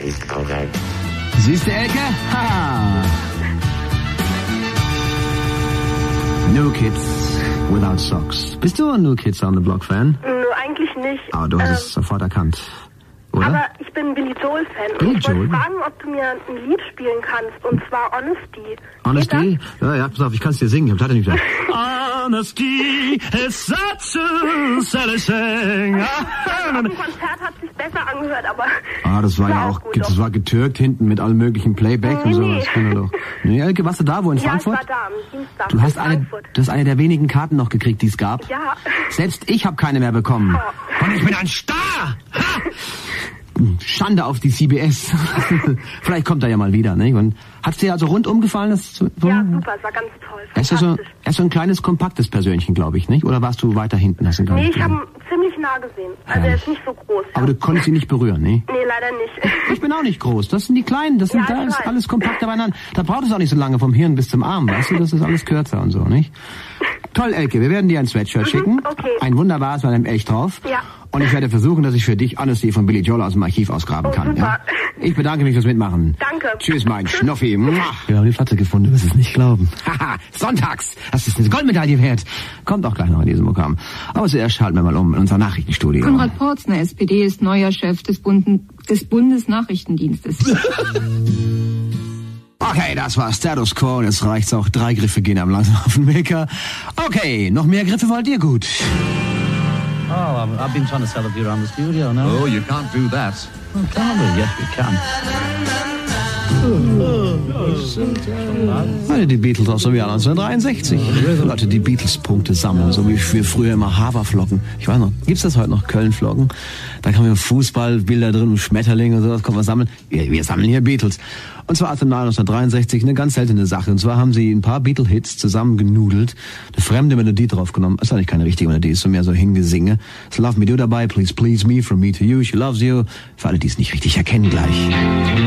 ist korrekt. Siehst du, Elke? Ha! New Kids Without Socks. Bist du ein New Kids on the Block Fan? Eigentlich nicht. Aber du hast es sofort erkannt, oder? Aber ich bin Billy Joel-Fan. Billy Und ich wollte Joel? fragen, ob du mir ein Lied spielen kannst, und zwar Honesty. Honesty? Ja, pass auf, ich kann es dir singen. Ich hab leider nicht gesagt. Honesty is such a silly thing. Auf dem Konzert hat es sich besser angehört, aber... Das war ja auch, gut, das war getürkt hinten mit allem möglichen Playback und sowas. Nee. Doch. Nee, Elke, warst du da, wo in Frankfurt? Ja, ich war da am Dienstag Du hast in Frankfurt. du hast eine der wenigen Karten noch gekriegt, die es gab. Ja. Selbst ich habe keine mehr bekommen. Oh. Und ich bin ein Star! Ha! Schande auf die CBS. Vielleicht kommt er ja mal wieder, ne? Und hat's dir also rundum gefallen? Ja, super, es war ganz toll. Er ist so ein kleines, kompaktes Persönchen, glaube ich, nicht? Oder warst du weiter hinten? Hast du Nee, ich habe ihn ziemlich nah gesehen. Also er ist nicht so groß. Aber du konntest ihn nicht berühren, ne? Nee, leider nicht. Ich bin auch nicht groß. Das sind die Kleinen. Das sind, Ja, da ich ist weiß. alles kompakter beieinander. Da braucht es auch nicht so lange vom Hirn bis zum Arm, weißt du? Das ist alles kürzer und so, nicht? Toll, Elke. Wir werden dir ein Sweatshirt schicken. Okay. Ein wunderbares mit einem Elch drauf. Ja. Und ich werde versuchen, dass ich für dich Honesty von Billy Joel aus dem Archiv ausgraben kann. Super. Ja? Ich bedanke mich fürs Mitmachen. Danke. Tschüss, mein Schnuffi. Wir haben die Platte gefunden, du wirst es nicht glauben. Haha, sonntags. Das ist eine Goldmedaille wert. Kommt auch gleich noch in diesem Programm. Aber zuerst schalten wir mal um in unser Nachrichtenstudio. Konrad Porzner, SPD, ist neuer Chef des Bundesnachrichtendienstes. Okay, das war Status Quo. Jetzt reicht's auch. 3 Griffe gehen am langsam auf den Maker. Okay, noch mehr Griffe wollt ihr? Gut. Oh, I've been trying to sell it around the studio now. Oh, you can't do that. Oh, can we? Yes, we can. Die Beatles auch so wie 1963. Leute, die Beatles-Punkte sammeln, so wie wir früher immer Haferflocken. Ich weiß noch, gibt's das heute noch, Köln-Flocken? Da kann man Fußballbilder drin und Schmetterlinge und sowas, kann man sammeln. Wir sammeln hier Beatles. Und zwar aus dem Jahr 1963, eine ganz seltene Sache. Und zwar haben sie ein paar Beatle-Hits zusammengenudelt, eine fremde Melodie draufgenommen. Ist eigentlich keine richtige Melodie, ist so mehr so Hingesinge. Ist Love Me Do dabei, Please Please Me, From Me to You, She Loves You. Für alle, die es nicht richtig erkennen gleich.